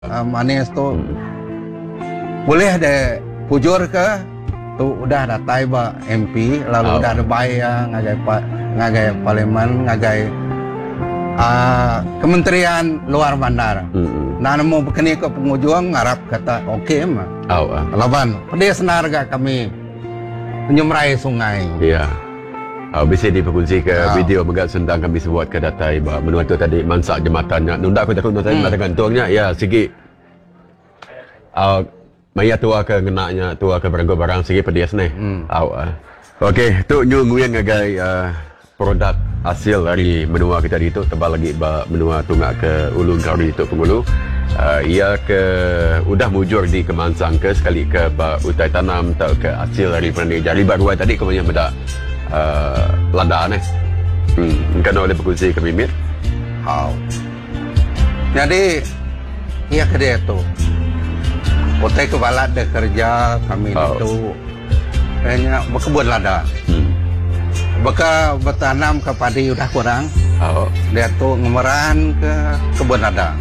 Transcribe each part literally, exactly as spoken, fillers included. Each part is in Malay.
uh, manis tu boleh ada pujur ke tu udah datai ba M P lalu Oh. udah ada bayar ngagai pa, ngagai parlimen ngagai uh, kementerian luar bandar. Hmm. Nah nemu bekeni ke pengunjung ngarap kata okey mah. Oh, ah. Laban pedih senarga kami menyemrai sungai. Ya. Uh, bisa diperkongsi ke Ah. video megak sentang kami sebuat ke datai bah menua tu tadi mansak jematannya nunda aku takut tadi Hmm. mata gantungnya ya segi uh, maya tua ke ngenaknya tua ke barang barang segi pedias nih. Hmm. Au ah. Okey, tu nyu nguyang ngagai uh, produk hasil dari menua kita di itu tebal lagi ba menua tunggak ke Ulu Gauri itu Pengulu. Uh, ia ke udah mujur di Kemansang ke sekali ke ba utai tanam atau ke hasil dari perangai jari baru tadi kemudian beda uh, lada nih. Hmm, kan oleh berkongsi ke Mimit. Oh. Jadi iya ke dia tu. Otai ke balat dia kerja kami Oh. itu kayaknya berkebun lada. Hmm. Beka bertanam ke padi udah kurang. Oh. Dia tu ngemeran ke kebun lada.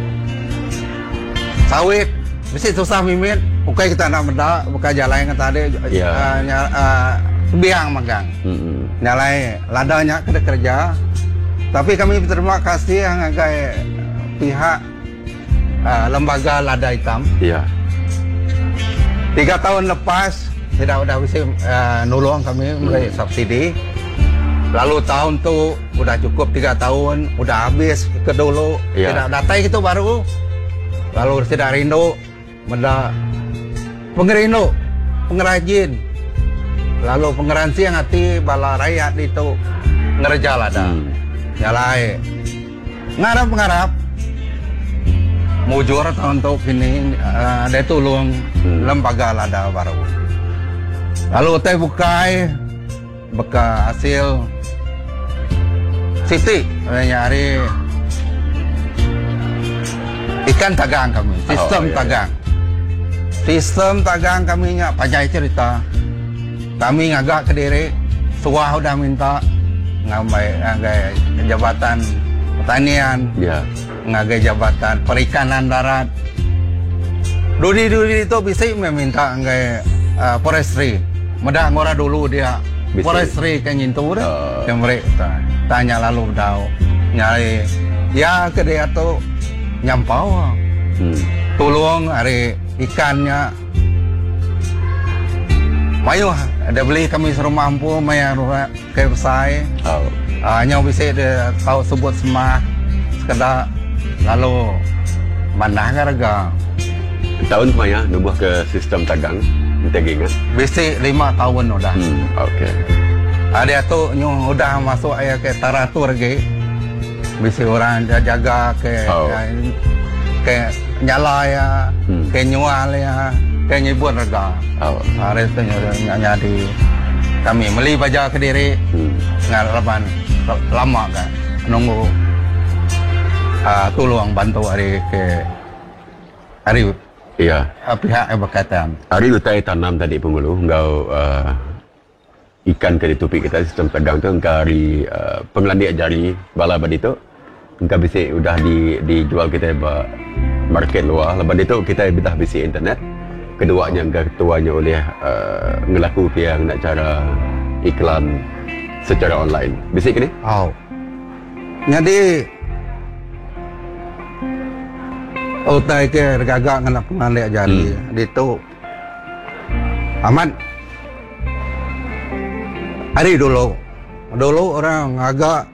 Sawit mesti susah mimin. Bukai kita nak benda, bukai jalan yang tadi Ya. uh, ny- uh, biang magang. Hmm. Nyalai ladanya kena kerja. Tapi kami berterima kasih yang agak pihak uh, lembaga lada hitam. Ya. Tiga tahun lepas tidak udah bisa uh, nolong kami memberi subsidi. Lalu tahun tu udah cukup tiga tahun, udah habis ke dulu. Ya. Tidak datai itu baru. Lalu tidak rindu, menda pengerindu, pengrajin. Lalu pengeransi yang hati bala rakyat itu ngerja lada. Hmm. Nyalai ngarap ngarap mujur tahun tu kini uh, dia tolong Hmm. lembaga lada baru. Lalu teh bukai beka hasil Siti nyari ikan tagang kami, sistem Oh, iya. tagang. Sistem tagang kami nya panjai cerita. Kami ngagak ke diri, suah udah minta ngambai ngagai jabatan pertanian, Ya. ngagai jabatan perikanan darat. Dudi-dudi itu bisa meminta ngagai uh, forestry. Medak ngora dulu dia Bisa. forestry kan ngintu dah. Oh. Yang mereka tanya lalu dah nyari ya ke dia tu nyampau Hmm. tolong hari ikannya mayu ada beli kami suruh mampu mayar ke besai Oh. hanya bisa dia tahu sebut semah sekedar lalu mana harga Tahun kemana nubuh ke sistem tagang tagingan. bisa lima tahun udah Hmm. Okey. ada tu nyu udah masuk ayah ke taratur lagi bisa orang jaga ke Oh. ke nyala ya Hmm. ke nyual ya ke nyibun harga. Oh. Hari itu nyanyi di kami beli baja ke diri Hmm. ngalaman lama kan nunggu uh, tolong bantu hari ke hari Iya. uh, pihak yang berkaitan. Hari utai tanam tadi Pengulu engkau uh, ikan ke ditupi kita sistem tagang tu engkau hari uh, pengelandik jari bala badi tu engkau bisa udah di dijual kita ba market luar lepas itu kita dah bisa internet keduanya engkau ketuanya oleh uh, ngelaku yang nak cara iklan secara online bisa ke ni? Oh. Jadi utai ke gagak ngana pengalek jari Hmm. di tu aman hari dulu dulu orang agak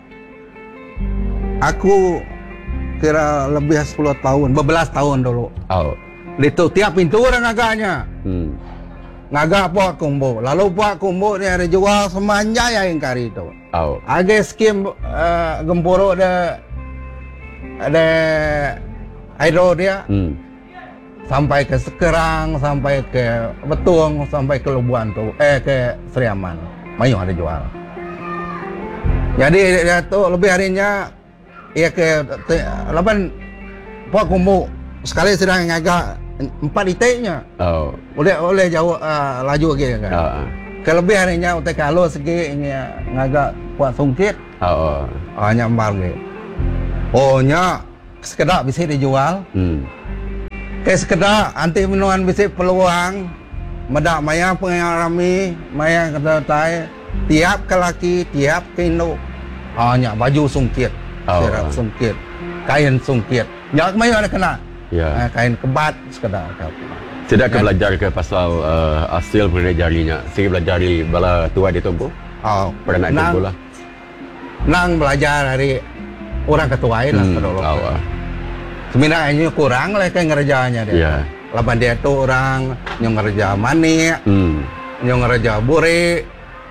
aku kira lebih sepuluh tahun bebelas tahun dulu Oh. di tu tiap pintu orang agaknya Hmm. ngagak puak kumbu lalu puak kumbu ni ada jual semanja yang kari itu Oh. ada skim uh, gempuro ada ada hidro dia Hmm. sampai ke Sekerang, sampai ke Betung, sampai ke Lubuan tu, eh ke Seriaman. Mayu ada jual. Jadi dia tu lebih harinya ia ke lapan puak kumbu sekali sedang ngagak empat itiknya. Oh. Boleh boleh jauh uh, laju lagi kan. Ah. Kelebih harinya utai kalau segi ini ngagak puak sungkit. Oh. Hanya embar lagi. Oh nya sekedar bisa dijual. Hmm. Kayak sekedar anti minuan bisik peluang medak maya pengarami maya kata tai tiap ke laki tiap ke induk hanya baju sungkit Oh. serap sungkit kain sungkit jak maya ada kena Ya. Ah, kain kebat sekedar kau. Tidak ke belajar ke pasal uh, hasil mengenai jarinya. Sehingga belajar di bala tua di Tombo. Oh, Pernah nak nang, Tombo lah. nang belajar dari orang ketua lah Hmm, kedolo. oh, ah. Sebenarnya kurang lah kayak ngerjanya dia. Ya. Laban dia tu orang yang ngerja manik, Hmm. yang ngerja buri.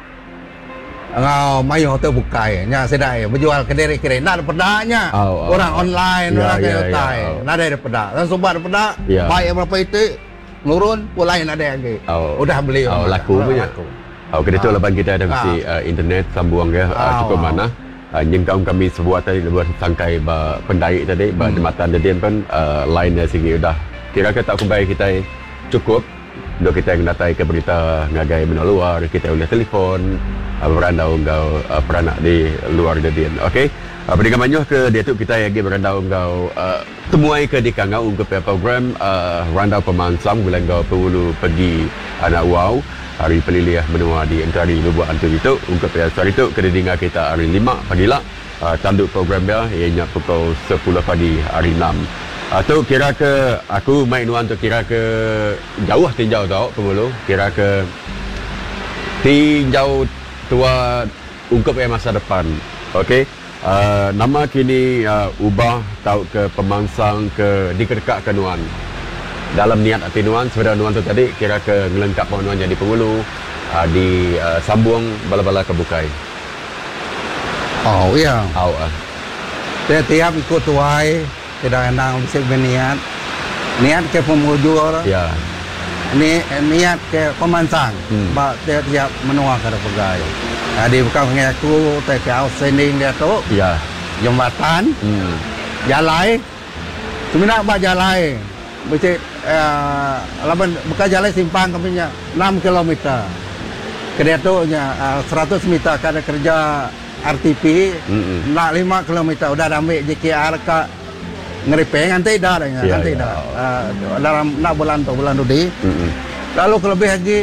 Ngau mayu tu bukai, nya sedai berjual kediri kiri. Nak ada pedaknya. Oh, oh, orang oh. online, Ya, orang ya, kayak ya, tai. oh. Nak ada pedak. Dan sobat pedak, Ya. baik berapa itu nurun, pula lain ada lagi. Oh. Udah beli. Oh, orang. laku punya. Laku. Oh, kita tu Ah. lepas kita ada Ah. mesti uh, internet sambung ke uh, Ah, cukup ah. mana. Uh, yang kaum kami sebuah tadi buat sangkai ba pendai tadi ba Hmm. jembatan tadi pun uh, line dari sini udah kira ke tak kumbai kita cukup do kita yang datai ke berita ngagai benda luar kita boleh telefon uh, berandau engkau uh, peranak di luar jadian okey uh, pendengar manyuh ke dia tu kita lagi berandau engkau uh, temuai ke di kangau ke program uh, randau pemansam bila engkau perlu pergi anak wow hari peliliah menua di Engkari Lubuk Antu itu ungkap ya hari itu kena dengar kita hari lima pagi lah uh, tanduk program dia ianya pukul sepuluh pagi hari enam atau kira ke aku main nuan tu kira ke jauh tinjau tau pengulu kira ke tinjau tua ungkap ya masa depan okey uh, nama kini uh, ubah tau ke pemangsang ke dikedekak ke nuan dalam niat hati nuan sebenarnya nuan tu tadi kira ke ngelengkap nuan jadi pengulu uh, di uh, sambung bala-bala kebukai. Oh iya. Au ah. Dia tiap ikut tuai, tidak enak bisa berniat. Niat ke pemujur, Ya. ni niat ke pemansang. Hmm. Ba dia tiap menua ke pegai. Jadi bukan ngaku teh ke outstanding dia tu Ya. jembatan, Hmm. jalai. Sebenarnya ba jalai. Bisa uh, laban bukan jalai simpang kaminya enam kilometer. Kedua tu nya uh, seratus meter kada kerja R T P. Mm-mm. Nak lima kilometer udah ambil J K R ke ngeripeng nanti dah dah Ya, nanti ya. dah uh, dalam nak bulan tu bulan tu di Mm-mm. lalu kelebih lagi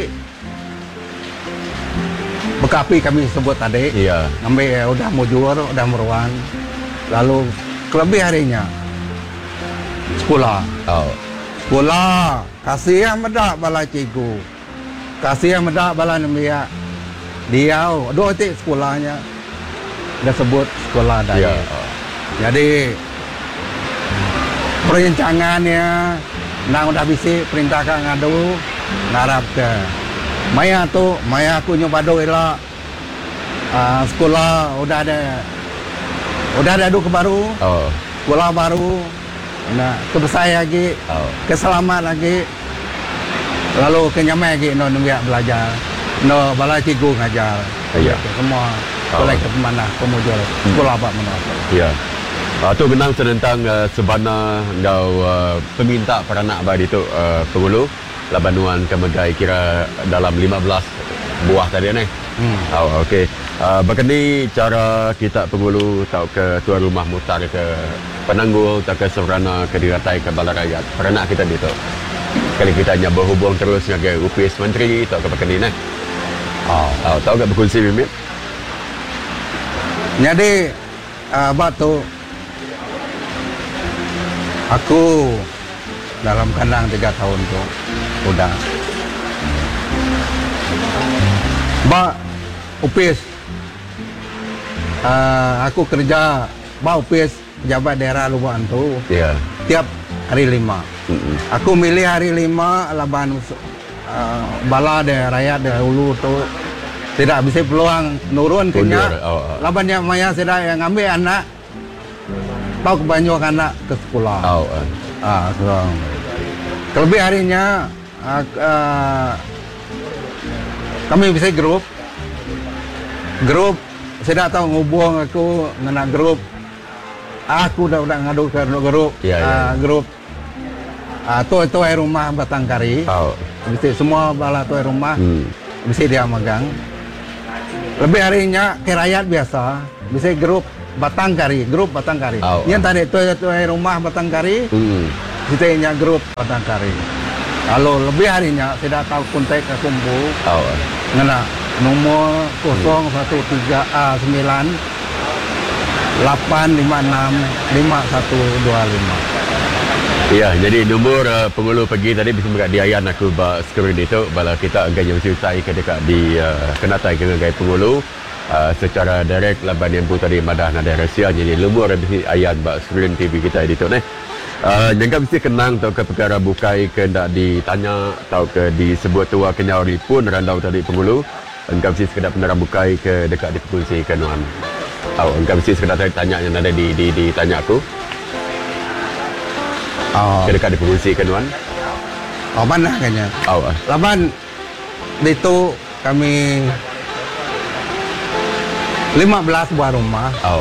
bekapi kami sebut tadi Iya. ambil eh, udah mujur udah meruan lalu kelebih harinya sekolah Oh. sekolah kasih yang medak bala cikgu kasih yang medak bala nemia dia dua titik sekolahnya dah sebut sekolah dah Ya. jadi perencangannya nang udah bisi perintahkan ngadu ngarap ke maya tu maya aku nyoba do ila uh, sekolah udah ada udah ada duk baru Oh. sekolah baru nah kebesar lagi Oh. keselamat lagi lalu kenyamai lagi no nunggu belajar no bala cikgu ngajar Ya. semua Oh. boleh ke mana pemujur sekolah apa mana Ya. Uh, tu genang tentang uh, sebana ngau uh, peminta peranak badi tu uh, pengulu labanuan kemegai kira dalam lima belas buah tadi ni. hmm. Oh, okey. Uh, Bagaimana cara kita pengulu tau ke tuan rumah mutar ke penanggul tak ke serana ke diratai ke bala rakyat peranak kita di tu. Kali kita hanya berhubung terus dengan U P S Menteri tau ke bagaimana ni. Oh, oh tahu ke berkongsi Mimit? Jadi uh, batu aku dalam kandang tiga tahun tu udah ba upis uh, aku kerja ba upis pejabat daerah Lubuk Antu Ya. tiap hari lima Mm-mm. aku milih hari lima laban uh, bala daerah rakyat dari hulu tu tidak bisa peluang nurun kenya Mundur, oh, oh. laban yang maya tidak yang ambil anak tahu kebanyakan anak ke sekolah Oh, uh. ah so, terlebih harinya uh, uh, kami bisa grup grup saya tak tahu ngubung aku dengan grup aku dah udah ngadu ke grup Ya, ya. uh, grup uh, tu tu rumah Batangkari Oh. bisa semua bala tu rumah Hmm. bisa dia megang lebih harinya ke rakyat biasa bisa grup Batangkari grup Batangkari Oh, yang ah. tadi tu tu rumah Batangkari Hmm. kita nya grup Padang Kari. Kalau lebih harinya saya dah tahu kontak ke kumpu. Oh. Ngena nomor kosong satu tiga sembilan lapan lima enam lima satu dua lima. Ya, jadi nombor uh, pengulu pergi tadi bisa berkat diayan aku ba skrin itu bala kita enggan yang selesai ke dekat di uh, kenatai ke ngai pengulu uh, secara direct laban yang tadi madah nada rahsia jadi nombor bisa ayan ba skrin T V kita itu neh. Uh, jangan mesti kenang atau ke perkara bukai ke ndak ditanya atau ke disebut tua kenyauri pun randau tadi pengulu engkau mesti sekedar penerang bukai ke dekat di pengunci kenuan. Oh, engkau mesti sekedar tanya yang ada di di ditanya aku. Oh. Ke dekat di pengunci kenuan. Oh, mana kayaknya? Oh. Laban itu kami lima belas buah rumah. Oh.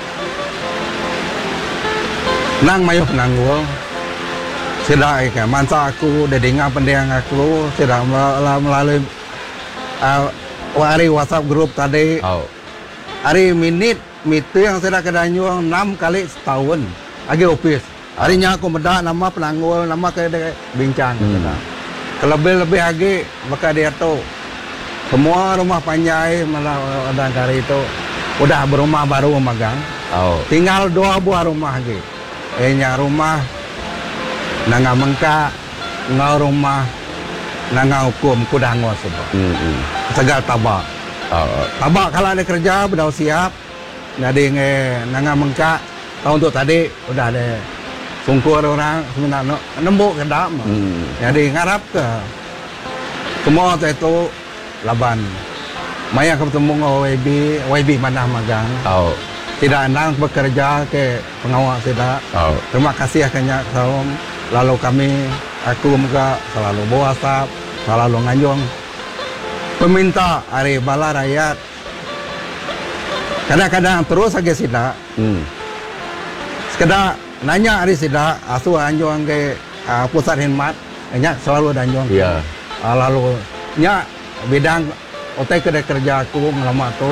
Nang mayuh nanggul. Sudah ikan mansa aku, dedinga pendiang aku sudah melalui uh, hari WhatsApp grup tadi. Oh. Hari minit meeting yang sudah kedanyuang enam kali setahun. Agi office. Harinya aku medak nama penanggul, nama ke bincang. Hmm. Kelebih-lebih lagi maka dia tu semua rumah panjai malah Padang Kari itu udah berumah baru magang. Oh. Tinggal dua buah rumah lagi. Ehnya rumah nanga mengka, ngau rumah nanga hukum kudango sebab. Hmm. hmm. Segal tabak. Oh. Tabak kalau ada kerja udah siap. Jadi nge nanga mengka tahun tu tadi udah ada sungkur orang sebenarnya nembuk ke dalam. Hmm. Jadi ngarap ke semua itu laban. Maya ketemu dengan Y B, Y B mana magang. Oh. Tidak enang bekerja ke pengawal tidak. Oh. Terima kasih akhirnya kaum. Lalu kami, aku juga selalu WhatsApp, selalu nganjung. Peminta hari bala rakyat. Kadang-kadang terus aja tidak. Hmm. Sekedar nanya hari sida asu anjong ke uh, pusat khidmat nya selalu danjong. Ya. Uh, lalu nya bidang otai kedai kerja aku ngelama tu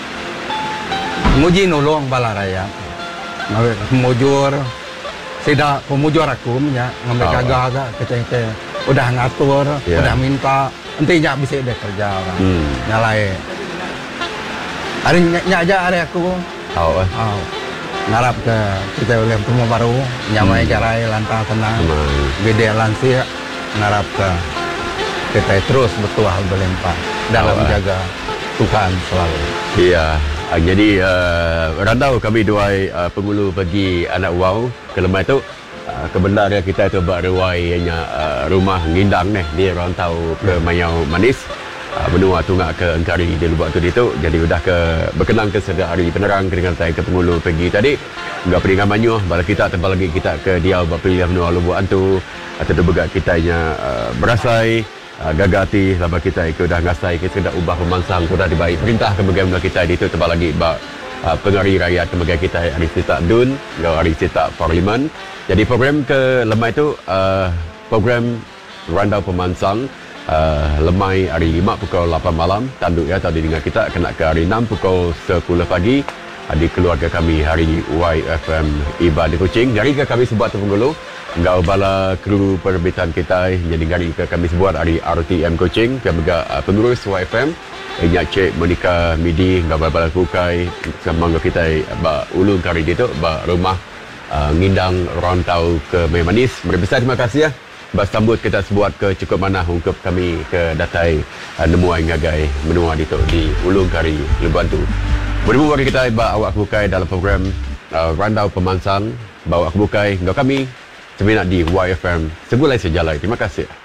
nguji nulung bala raya. Ngawe pemujur sida pemujur aku nya ngambil oh. kagak keceng udah ngatur, ya. udah minta entinya bisa dia kerja orang. Hmm. Nyalai. Hari nya aja hari aku. Oh. Oh. Ngarap ke kita oleh rumah baru nyamai hmm. carai lantang tenang hmm. gede lansia ngarap ke kita terus bertuah berlimpah dalam oh, jaga Tuhan selalu. Iya, jadi uh, randau kami dua uh, pengulu bagi anak wow ke lemah itu uh, kebenaran kita itu berwai uh, rumah ngindang nih dia rantau ke Mayau Manis. Uh, menua tunggak ke Engkari di lubak tu itu jadi udah ke berkenang ke sedar hari penerang dengan saya ke pengulu pergi tadi enggak peringan manyuh bala kita tebal lagi kita ke dia bapilih menua lubak antu atau debegat kitanya uh, berasai uh, gagati laba kita ikut dah ngasai kita dah ubah pemansang sudah dibaik perintah ke bagaimana kita di itu tebal lagi ba uh, pengari rakyat ke bagaimana kita hari sita dun enggak hari sita parlimen jadi program ke lemah itu uh, program randau pemansang Uh, lemai hari lima pukul lapan malam tanduk ya tadi dengan kita kena ke hari enam pukul sepuluh pagi di keluarga kami hari Y F M Iba di Kuching dari ke kami sebuat tu dulu enggak bala kru perbitan kita jadi dari ke kami sebuat hari R T M Kuching ke juga uh, pengurus Y F M Nya Cik Monica Midi enggak bala kukai sama kita ba ulun kari itu ba rumah uh, ngindang rantau ke Memanis berbesar terima kasih ya. Bas sambut kita sebuat ke cukup mana ungkap kami ke datai uh, nemuai ngagai menua di di Ulung Kari Lebantu. Berjumpa bagi kita ba awak bukai dalam program uh, Randau Pemansang bawa aku bukai enggak kami sebenarnya di Y F M Sebulai Sejalai. Terima kasih.